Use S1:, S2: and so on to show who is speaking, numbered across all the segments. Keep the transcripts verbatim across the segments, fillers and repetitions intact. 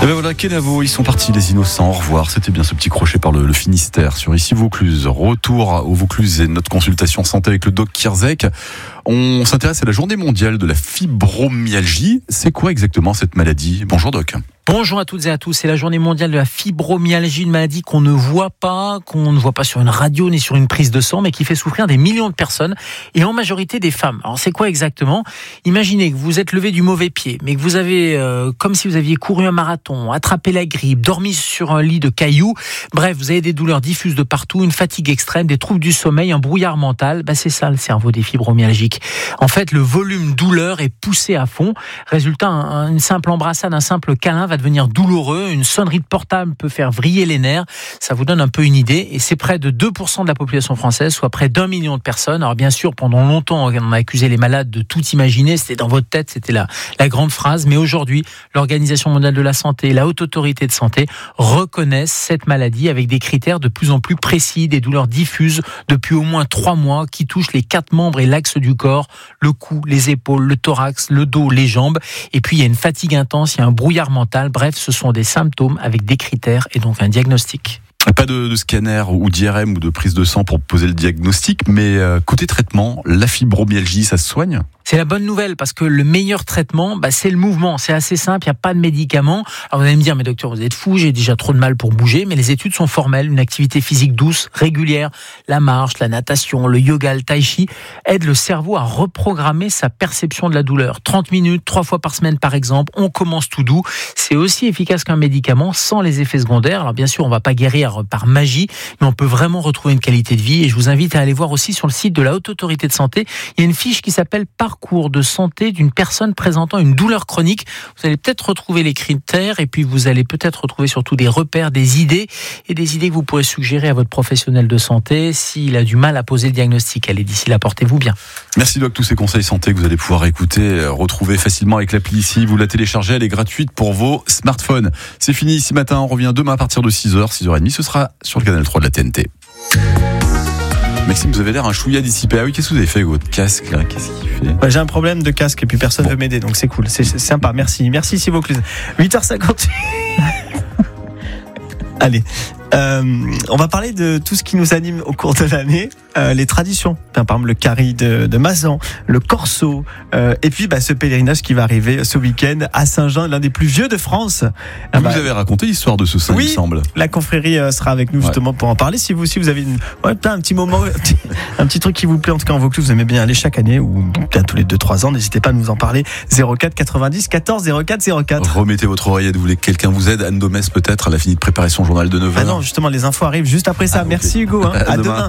S1: Et ben voilà, Kenavo, ils sont partis, les innocents. Au revoir. C'était bien ce petit crochet par le, le Finistère sur Ici Vaucluse. Retour au Vaucluse et notre consultation santé avec le doc Kierzek. On s'intéresse à la journée mondiale de la fibromyalgie. C'est quoi exactement cette maladie? Bonjour doc.
S2: Bonjour à toutes et à tous, c'est la journée mondiale de la fibromyalgie, une maladie qu'on ne voit pas, qu'on ne voit pas sur une radio ni sur une prise de sang, mais qui fait souffrir des millions de personnes et en majorité des femmes. Alors c'est quoi exactement? Imaginez que vous êtes levé du mauvais pied, mais que vous avez, euh, comme si vous aviez couru un marathon, attrapé la grippe, dormi sur un lit de cailloux, bref, vous avez des douleurs diffuses de partout, une fatigue extrême, des troubles du sommeil, un brouillard mental, bah c'est ça le cerveau des fibromyalgiques. En fait, le volume douleur est poussé à fond, résultat, un, une simple embrassade, un simple câlin va devenir douloureux, une sonnerie de portable peut faire vriller les nerfs, ça vous donne un peu une idée, et c'est près de deux pour cent de la population française, soit près d'un million de personnes. Alors bien sûr, pendant longtemps, on a accusé les malades de tout imaginer, c'était dans votre tête, c'était la, la grande phrase, mais aujourd'hui, l'Organisation mondiale de la santé et la Haute Autorité de santé reconnaissent cette maladie avec des critères de plus en plus précis, des douleurs diffuses depuis au moins trois mois qui touchent les quatre membres et l'axe du corps, le cou, les épaules, le thorax, le dos, les jambes, et puis il y a une fatigue intense, il y a un brouillard mental. Bref, ce sont des symptômes avec des critères et donc un diagnostic.
S1: Pas de, de scanner ou d'I R M ou de prise de sang pour poser le diagnostic, mais euh, côté traitement, la fibromyalgie, ça se soigne ?
S2: C'est la bonne nouvelle parce que le meilleur traitement, bah, c'est le mouvement. C'est assez simple, il n'y a pas de médicaments. Alors vous allez me dire, mais docteur, vous êtes fou, j'ai déjà trop de mal pour bouger. Mais les études sont formelles. Une activité physique douce, régulière, la marche, la natation, le yoga, le tai chi, aide le cerveau à reprogrammer sa perception de la douleur. trente minutes, trois fois par semaine par exemple, on commence tout doux. C'est aussi efficace qu'un médicament sans les effets secondaires. Alors bien sûr, on ne va pas guérir par magie, mais on peut vraiment retrouver une qualité de vie. Et je vous invite à aller voir aussi sur le site de la Haute Autorité de Santé. Il y a une fiche qui s'appelle Parcours de santé d'une personne présentant une douleur chronique. Vous allez peut-être retrouver les critères et puis vous allez peut-être retrouver surtout des repères, des idées et des idées que vous pourrez suggérer à votre professionnel de santé s'il a du mal à poser le diagnostic. Allez, d'ici là, portez-vous bien.
S1: Merci Doc, tous ces conseils santé que vous allez pouvoir écouter, retrouver facilement avec l'appli ici. Vous la téléchargez, elle est gratuite pour vos smartphones. C'est fini ici matin, on revient demain à partir de six heures, six heures trente. Ce sera sur le canal trois de la T N T. Maxime, vous avez l'air un chouïa dissipé. Ah oui, qu'est-ce que vous avez fait avec votre casque là? Qu'est-ce qu'il fait?
S3: Ouais, j'ai un problème de casque et puis personne ne bon. veut m'aider, donc c'est cool, c'est, c'est sympa. Merci, merci Ici Vaucluse. huit heures cinquante-huit. Allez, euh, on va parler de tout ce qui nous anime au cours de l'année, euh, les traditions. Par exemple, le carry de, de Mazan, le corso, euh, et puis bah, ce pèlerinage qui va arriver ce week-end à Saint-Jean, l'un des plus vieux de France.
S1: Vous
S3: bah,
S1: avez raconté l'histoire de ce saint,
S3: oui,
S1: il me semble.
S3: La confrérie euh, sera avec nous justement ouais. pour en parler. Si vous aussi vous avez une, ouais, un petit moment, un petit, un petit truc qui vous plaît, en tout cas en Vaucluse, vous aimez bien aller chaque année ou bien tous les deux trois ans, n'hésitez pas à nous en parler. zéro quatre quatre-vingt-dix quatorze zéro quatre zéro quatre.
S1: Remettez votre oreillette, vous voulez que quelqu'un vous aide. Anne Domès peut-être, elle a fini de préparer son journal de neuf heures.
S3: Ah non, justement, les infos arrivent juste après ça. Ah, Merci okay. Hugo, hein. à, à demain. demain.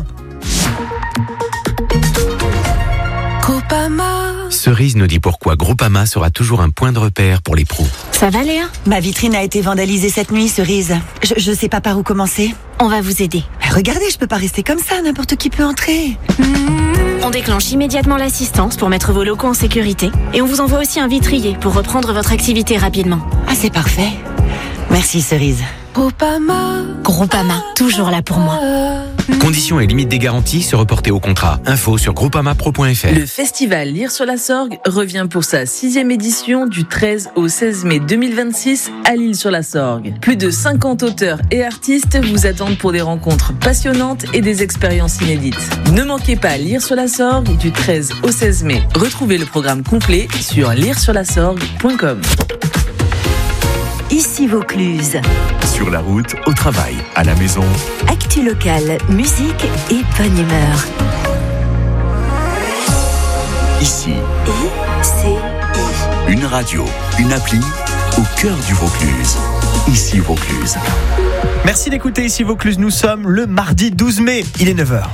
S4: Cerise nous dit pourquoi Groupama sera toujours un point de repère pour les pros.
S5: Ça va Léa?
S6: Ma vitrine a été vandalisée cette nuit, Cerise. Je, je sais pas par où commencer.
S5: On va vous aider.
S6: Mais regardez, je peux pas rester comme ça, n'importe qui peut entrer.
S5: Mmh. On déclenche immédiatement l'assistance pour mettre vos locaux en sécurité. Et on vous envoie aussi un vitrier pour reprendre votre activité rapidement.
S6: Ah, c'est parfait. Merci Cerise.
S5: Groupama. Groupama, toujours là pour moi.
S4: Conditions et limites des garanties se reporter au contrat. Info sur groupama pro point f r.
S7: Le festival Lire sur la Sorgue revient pour sa sixième édition du treize au seize mai deux mille vingt-six à L'Isle-sur-la-Sorgue. Plus de cinquante auteurs et artistes vous attendent pour des rencontres passionnantes et des expériences inédites. Ne manquez pas Lire sur la Sorgue du treize au seize mai. Retrouvez le programme complet sur lire sur la sorgue point com.
S6: Ici Vaucluse.
S8: Sur la route, au travail, à la maison.
S6: Actu locale, musique et bonne humeur.
S8: Ici.
S6: I-C-I.
S8: Une radio, une appli au cœur du Vaucluse. Ici Vaucluse.
S3: Merci d'écouter Ici Vaucluse. Nous sommes le mardi douze mai. Il est neuf heures.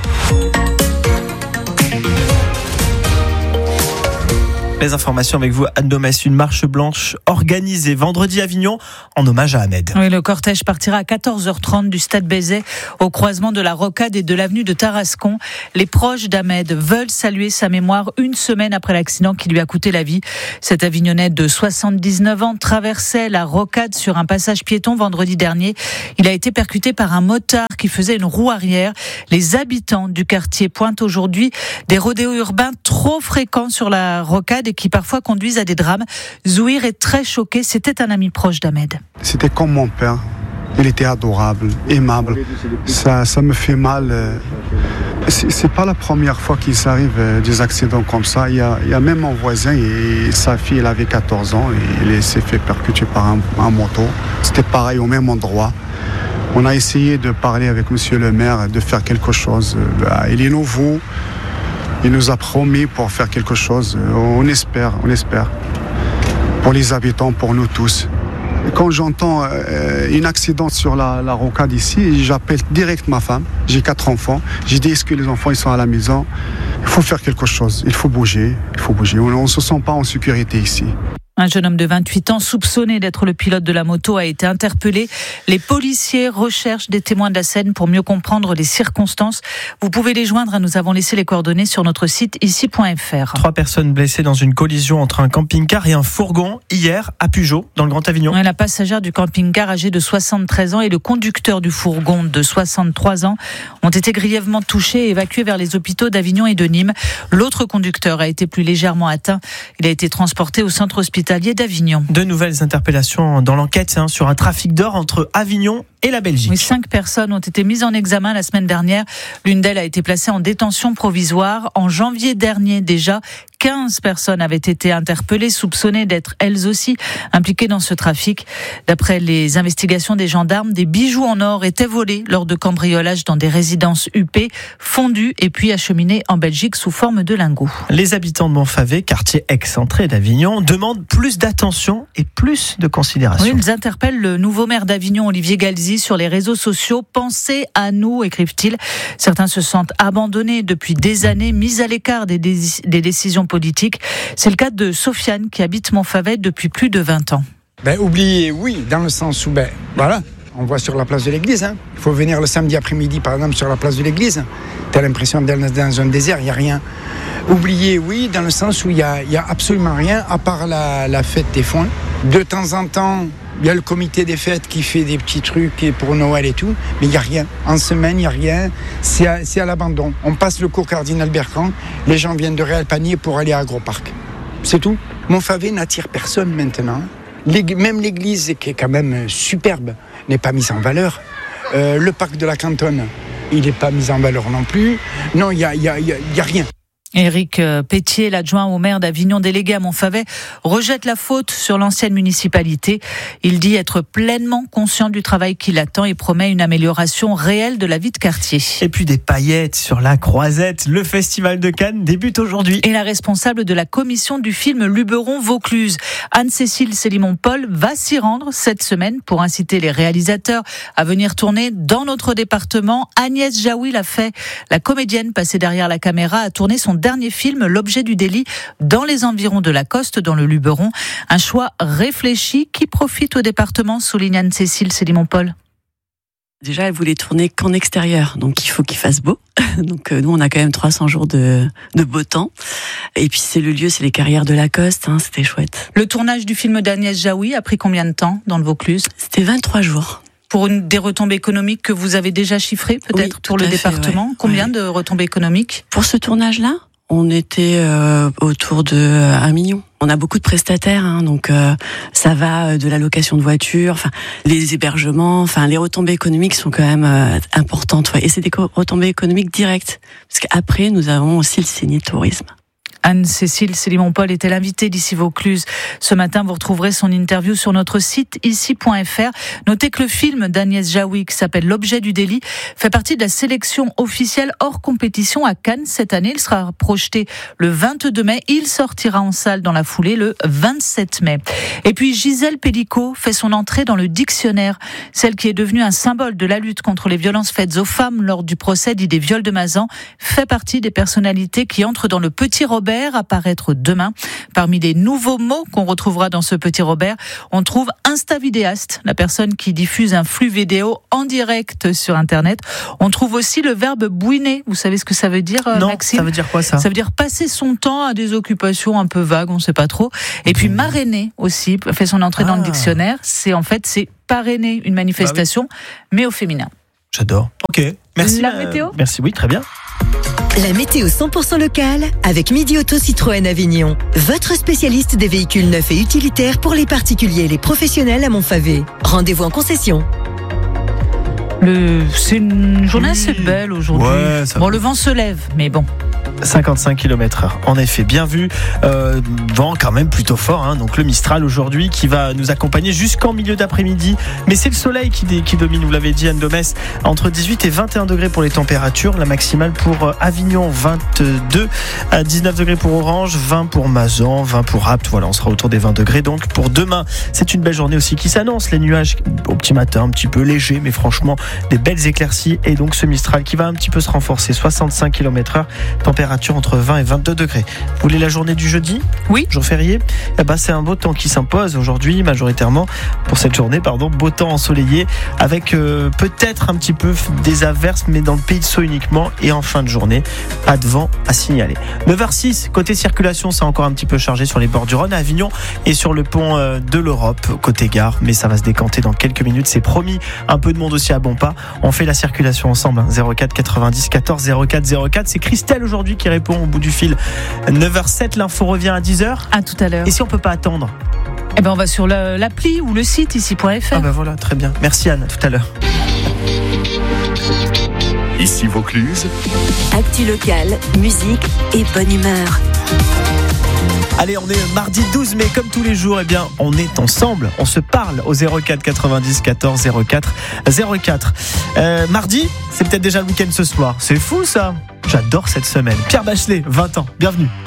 S3: Les informations avec vous, Anne Domès. Une marche blanche organisée vendredi à Avignon en hommage à Ahmed.
S9: Oui, le cortège partira à quatorze heures trente du stade Bézet au croisement de la Rocade et de l'avenue de Tarascon. Les proches d'Ahmed veulent saluer sa mémoire une semaine après l'accident qui lui a coûté la vie. Cet Avignonnais de soixante-dix-neuf ans traversait la Rocade sur un passage piéton vendredi dernier. Il a été percuté par un motard qui faisait une roue arrière. Les habitants du quartier pointent aujourd'hui des rodéos urbains trop fréquents sur la Rocade et et qui parfois conduisent à des drames. Zouhir est très choqué. C'était un ami proche d'Ahmed.
S10: C'était comme mon père. Il était adorable, aimable. Ça, ça me fait mal. C'est, c'est pas la première fois qu'il s'arrive des accidents comme ça. Il y a, il y a même mon voisin, et sa fille, elle avait quatorze ans, et il s'est fait percuter par un, un moto. C'était pareil au même endroit. On a essayé de parler avec monsieur le maire, de faire quelque chose. Il est nouveau. Il nous a promis pour faire quelque chose. On espère, on espère. Pour les habitants, pour nous tous. Quand j'entends euh, un accident sur la, la rocade ici, j'appelle direct ma femme. J'ai quatre enfants. J'ai dit, est-ce que les enfants ils sont à la maison? Il faut faire quelque chose. Il faut bouger. Il faut bouger. On ne se sent pas en sécurité ici.
S9: Un jeune homme de vingt-huit ans soupçonné d'être le pilote de la moto a été interpellé. Les policiers recherchent des témoins de la scène pour mieux comprendre les circonstances. Vous pouvez les joindre. Nous avons laissé les coordonnées sur notre site ici point f r.
S3: Trois personnes blessées dans une collision entre un camping-car et un fourgon hier à Pugeot, dans le Grand Avignon.
S9: Ouais, la passagère du camping-car âgée de soixante-treize ans et le conducteur du fourgon de soixante-trois ans ont été grièvement touchés et évacués vers les hôpitaux d'Avignon et de Nîmes. L'autre conducteur a été plus légèrement atteint. Il a été transporté au centre hospitalier d'Avignon.
S3: De nouvelles interpellations dans l'enquête hein, sur un trafic d'or entre Avignon et la Belgique.
S9: Oui, cinq personnes ont été mises en examen la semaine dernière. L'une d'elles a été placée en détention provisoire. En janvier dernier déjà, quinze personnes avaient été interpellées, soupçonnées d'être elles aussi impliquées dans ce trafic. D'après les investigations des gendarmes, des bijoux en or étaient volés lors de cambriolages dans des résidences huppées, fondus et puis acheminés en Belgique sous forme de lingots.
S3: Les habitants de Montfavet, quartier excentré d'Avignon, demandent plus d'attention et plus de considération.
S9: Oui, ils interpellent le nouveau maire d'Avignon, Olivier Galzi, sur les réseaux sociaux. Pensez à nous, écrivent-ils. Certains se sentent abandonnés depuis des années, mis à l'écart des, dé- des décisions politiques. C'est le cas de Sofiane qui habite Montfavet depuis plus de vingt ans.
S11: Ben, oublier, oui, dans le sens où, ben, voilà, on voit sur la place de l'église. Hein. Il faut venir le samedi après-midi, par exemple, sur la place de l'église. Tu as l'impression d'être dans un désert, il n'y a rien. Oublier, oui, dans le sens où il n'y a, y a absolument rien, à part la, la fête des foins. De temps en temps, il y a le comité des fêtes qui fait des petits trucs pour Noël et tout, mais il n'y a rien. En semaine, il n'y a rien. C'est à, c'est à l'abandon. On passe le cours Cardinal Bertrand, les gens viennent de Réal-Panier pour aller à Agroparc. C'est tout. Montfavet n'attire personne maintenant. L'ég- même l'église, qui est quand même superbe, n'est pas mise en valeur. Euh, le parc de la Cantonne, il n'est pas mis en valeur non plus. Non, il n'y a, y a, y a, y a rien.
S9: Éric Pétier, l'adjoint au maire d'Avignon délégué à Montfavet, rejette la faute sur l'ancienne municipalité. Il dit être pleinement conscient du travail qui l'attend et promet une amélioration réelle de la vie de quartier.
S3: Et puis des paillettes sur la Croisette. Le festival de Cannes débute aujourd'hui.
S9: Et la responsable de la commission du film Luberon-Vaucluse, Anne-Cécile Célimon-Paul, va s'y rendre cette semaine pour inciter les réalisateurs à venir tourner dans notre département. Agnès Jaoui l'a fait. La comédienne passée derrière la caméra a tourné son dernier film, L'objet du délit, dans les environs de Lacoste, dans le Luberon. Un choix réfléchi qui profite au département, souligne Anne-Cécile Célimon-Paul.
S12: Déjà, elle voulait tourner qu'en extérieur, donc il faut qu'il fasse beau. Donc nous, on a quand même trois cents jours de, de beau temps. Et puis c'est le lieu, c'est les carrières de Lacoste, hein, c'était chouette.
S9: Le tournage du film d'Agnès Jaoui a pris combien de temps dans le Vaucluse ?
S12: C'était vingt-trois jours.
S9: Pour une, des retombées économiques que vous avez déjà chiffrées, peut-être,
S12: oui,
S9: pour le
S12: fait,
S9: département.
S12: Ouais.
S9: Combien
S12: ouais.
S9: de retombées économiques ?
S12: Pour ce tournage-là, on était euh, autour de euh, un million. On a beaucoup de prestataires, hein, donc euh, ça va de la location de voitures, enfin les hébergements, enfin les retombées économiques sont quand même euh, importantes. Ouais. Et c'est des retombées économiques directes, parce qu'après nous avons aussi le Cénier Tourisme.
S9: Anne-Cécile Célimon-Paul était l'invitée d'ici Vaucluse. Ce matin, vous retrouverez son interview sur notre site ici point f r. Notez que le film d'Agnès Jaoui, qui s'appelle L'objet du délit, fait partie de la sélection officielle hors compétition à Cannes cette année. Il sera projeté le vingt-deux mai. Il sortira en salle dans la foulée le vingt-sept mai. Et puis Gisèle Pellicot fait son entrée dans le dictionnaire. Celle qui est devenue un symbole de la lutte contre les violences faites aux femmes lors du procès dit des viols de Mazan fait partie des personnalités qui entrent dans le Petit Robert à paraître demain. Parmi les nouveaux mots qu'on retrouvera dans ce Petit Robert, on trouve instavidéaste, la personne qui diffuse un flux vidéo en direct sur Internet. On trouve aussi le verbe bouiner. Vous savez ce que ça veut dire,
S3: non,
S9: Maxime ?
S3: Ça veut dire quoi ça ?
S9: Ça veut dire passer son temps à des occupations un peu vagues, on ne sait pas trop. Et puis marrainer aussi, fait son entrée ah. dans le dictionnaire. C'est en fait, c'est parrainer une manifestation, bah oui. mais au féminin.
S3: J'adore. Ok. Merci.
S9: La météo ?
S3: Merci, oui, très bien.
S13: La météo cent pour cent locale avec Midi Auto Citroën Avignon. Votre spécialiste des véhicules neufs et utilitaires pour les particuliers et les professionnels à Montfavet. Rendez-vous en concession.
S9: Le... C'est une journée assez belle aujourd'hui.
S3: Ouais, ça
S9: bon,
S3: va.
S9: le vent se lève, mais bon.
S3: cinquante-cinq kilomètres heure. En effet, bien vu. Euh, vent quand même plutôt fort. Hein. Donc le Mistral aujourd'hui qui va nous accompagner jusqu'en milieu d'après-midi. Mais c'est le soleil qui, dé, qui domine, vous l'avez dit Anne Domès. Entre dix-huit et vingt et un degrés pour les températures. La maximale pour Avignon, vingt-deux à dix-neuf degrés pour Orange, vingt pour Mazan, vingt pour Apt. Voilà, on sera autour des vingt degrés. Donc pour demain, c'est une belle journée aussi qui s'annonce. Les nuages au petit matin, un petit peu légers, mais franchement des belles éclaircies. Et donc ce Mistral qui va un petit peu se renforcer. soixante-cinq kilomètres heure. Température entre vingt et vingt-deux degrés. Vous voulez la journée du jeudi ?
S9: Oui.
S3: Jour férié ? Eh ben, c'est un beau temps qui s'impose aujourd'hui, majoritairement pour cette journée, pardon, beau temps ensoleillé avec euh, peut-être un petit peu des averses, mais dans le Pays de Sceaux uniquement et en fin de journée, pas de vent à signaler. neuf heures six, côté circulation, c'est encore un petit peu chargé sur les bords du Rhône à Avignon et sur le pont euh, de l'Europe, côté gare, mais ça va se décanter dans quelques minutes, c'est promis. Un peu de monde aussi à Bonpas. On fait la circulation ensemble, hein. zéro quatre quatre-vingt-dix quatorze zéro quatre zéro quatre. C'est Christelle aujourd'hui qui répond au bout du fil. neuf heures sept, l'info revient à dix heures.
S9: À tout à l'heure.
S3: Et si on peut pas attendre ?
S9: Eh ben, on va sur le, l'appli ou le site ici point F R.
S3: Ah ben voilà, très bien. Merci Anne, à tout à l'heure.
S8: Ici Vaucluse.
S6: Actu locale, musique et bonne humeur.
S3: Allez, on est mardi douze mai, comme tous les jours, eh bien, on est ensemble, on se parle au zéro quatre quatre-vingt-dix quatorze zéro quatre zéro quatre. Euh, mardi, c'est peut-être déjà le week-end ce soir. C'est fou ça. J'adore cette semaine. Pierre Bachelet, vingt ans, bienvenue.